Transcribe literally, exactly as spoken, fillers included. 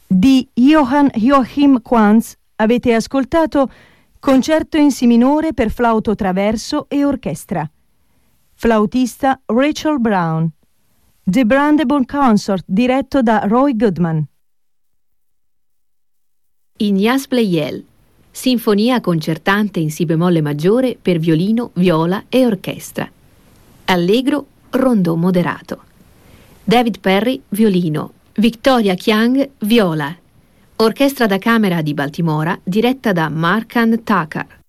Di Johann Joachim Quantz avete ascoltato Concerto in Si minore per flauto traverso e orchestra. Flautista Rachel Brown. The Brandenburg Consort diretto da Roy Goodman. Ignace Pleyel, sinfonia concertante in Si bemolle maggiore per violino, viola e orchestra. Allegro, rondò moderato. David Perry, violino. Victoria Chiang, viola. Orchestra da camera di Baltimora diretta da Markan Takar.